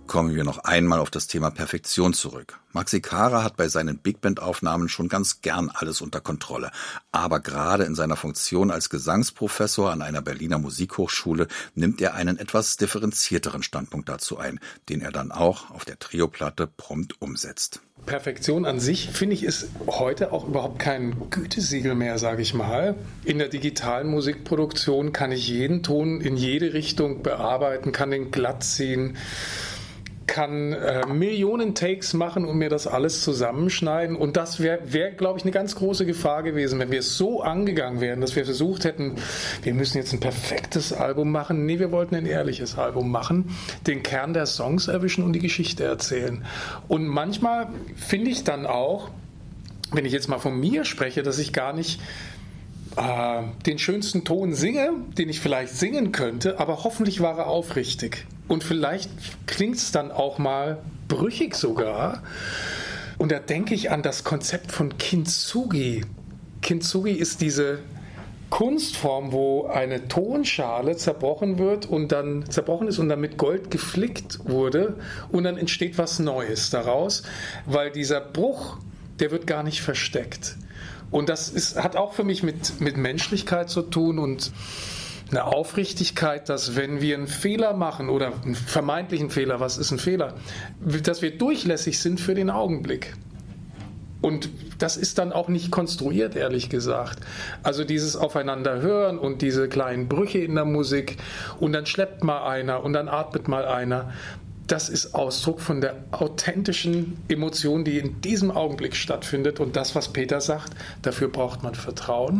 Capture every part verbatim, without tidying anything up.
Kommen wir noch einmal auf das Thema Perfektion zurück. Maxi Kara hat bei seinen Big-Band-Aufnahmen schon ganz gern alles unter Kontrolle. Aber gerade in seiner Funktion als Gesangsprofessor an einer Berliner Musikhochschule nimmt er einen etwas differenzierteren Standpunkt dazu ein, den er dann auch auf der Trio-Platte prompt umsetzt. Perfektion an sich, finde ich, ist heute auch überhaupt kein Gütesiegel mehr, sage ich mal. In der digitalen Musikproduktion kann ich jeden Ton in jede Richtung bearbeiten, kann den glatt ziehen, kann äh, Millionen Takes machen und mir das alles zusammenschneiden. Und das wäre, wär, glaube ich, eine ganz große Gefahr gewesen, wenn wir es so angegangen wären, dass wir versucht hätten, wir müssen jetzt ein perfektes Album machen. Nee, wir wollten ein ehrliches Album machen, den Kern der Songs erwischen und die Geschichte erzählen. Und manchmal finde ich dann auch, wenn ich jetzt mal von mir spreche, dass ich gar nicht äh, den schönsten Ton singe, den ich vielleicht singen könnte, aber hoffentlich war er aufrichtig. Und vielleicht klingt es dann auch mal brüchig sogar. Und da denke ich an das Konzept von Kintsugi. Kintsugi ist diese Kunstform, wo eine Tonschale zerbrochen wird und dann zerbrochen ist und dann mit Gold geflickt wurde und dann entsteht was Neues daraus, weil dieser Bruch, der wird gar nicht versteckt. Und das ist, hat auch für mich mit, mit Menschlichkeit zu tun und eine Aufrichtigkeit, dass wenn wir einen Fehler machen oder einen vermeintlichen Fehler, was ist ein Fehler, dass wir durchlässig sind für den Augenblick. Und das ist dann auch nicht konstruiert, ehrlich gesagt. Also dieses Aufeinanderhören und diese kleinen Brüche in der Musik und dann schleppt mal einer und dann atmet mal einer, das ist Ausdruck von der authentischen Emotion, die in diesem Augenblick stattfindet. Und das, was Peter sagt, dafür braucht man Vertrauen.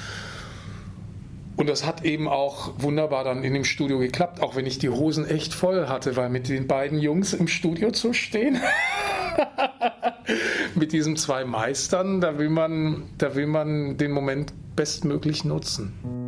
Und das hat eben auch wunderbar dann in dem Studio geklappt, auch wenn ich die Hosen echt voll hatte, weil mit den beiden Jungs im Studio zu stehen, mit diesen zwei Meistern, da will man, da will man den Moment bestmöglich nutzen.